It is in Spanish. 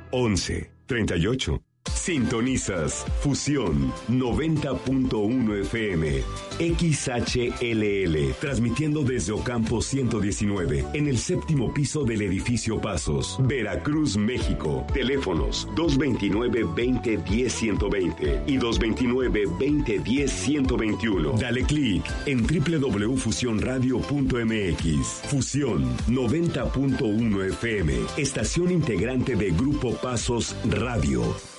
11 38. Sintonizas Fusión 90.1 FM, XHLL, transmitiendo desde Ocampo 119, en el séptimo piso del edificio Pasos, Veracruz, México. Teléfonos 229-2010-120 y 229-2010-121. Dale clic en www.fusionradio.mx. Fusión 90.1 FM, estación integrante de Grupo Pasos Radio.